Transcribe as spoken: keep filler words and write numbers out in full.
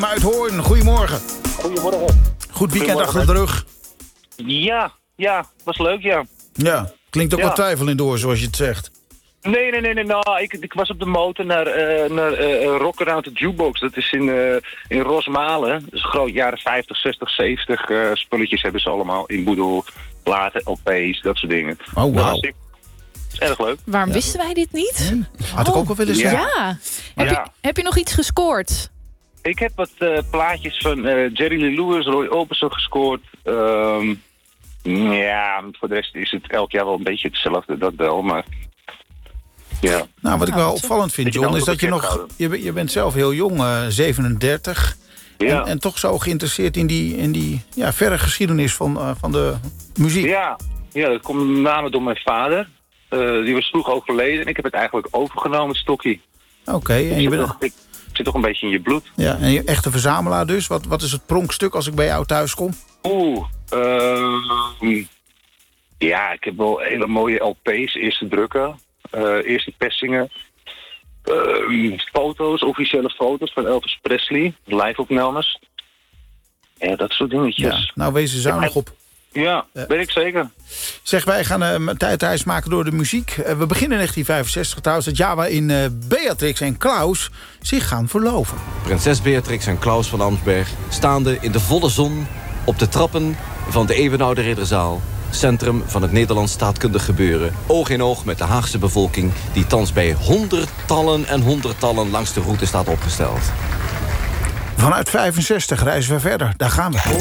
Uit Hoorn, goedemorgen. Goedemorgen. Goed weekend achter de rug. Ja, ja, was leuk, ja. Ja, klinkt ook Ja. wat twijfel in door, zoals je het zegt. Nee, nee, nee, nee. Nou, ik, ik was op de motor naar, uh, naar uh, Rock Around the Jukebox. Dat is in, uh, in Rosmalen. Dat is groot, jaren vijftig, zestig, zeventig uh, spulletjes hebben ze allemaal. In boedel, platen, L P's, dat soort dingen. Oh, wauw. Dat is, is erg leuk. Waarom Ja. wisten wij dit niet? Had ik ook wel willen Ja. zeggen. Heb, Ja. Je, heb je nog iets gescoord? Ik heb wat uh, plaatjes van uh, Jerry Lee Lewis, Roy Orbison gescoord. Um, ja, voor de rest is het elk jaar wel een beetje hetzelfde, dat wel, maar... Ja. Nou, wat ik Nou, wel dat is- opvallend vind, Dat je John, dan is op dat je de nog... kerk houden. Je, bent- je bent zelf heel jong, uh, zevenendertig. Ja. En, en toch zo geïnteresseerd in die, in die ja, verre geschiedenis van, uh, van de muziek. Ja, ja, dat komt met name door mijn vader. Uh, die was vroeg overleden en ik heb het eigenlijk overgenomen, het stokje. Oké, en je Ik, bent toch- ik zit toch een beetje in je bloed. ja, en je echte verzamelaar dus. Wat, wat is het pronkstuk als ik bij jou thuis kom? Oeh, uh, ja, ik heb wel hele mooie L P's, eerste drukken, uh, eerste persingen. Uh, foto's, officiële foto's van Elvis Presley, live-opnames. Ja, dat soort dingetjes. Ja, nou, wees er zuinig op. Ja, weet ik zeker. Zeg, wij gaan uh, een tijdreis maken door de muziek. Uh, we beginnen in negentien vijfenzestig trouwens, het jaar waarin uh, Beatrix en Klaus zich gaan verloven. Prinses Beatrix en Klaus van Amsberg staande in de volle zon op de trappen van de eeuwenoude Ridderzaal, centrum van het Nederlands staatkundig gebeuren, oog in oog met de Haagse bevolking die thans bij honderdtallen en honderdtallen langs de route staat opgesteld. Vanuit vijfenzestig reizen we verder, daar gaan we.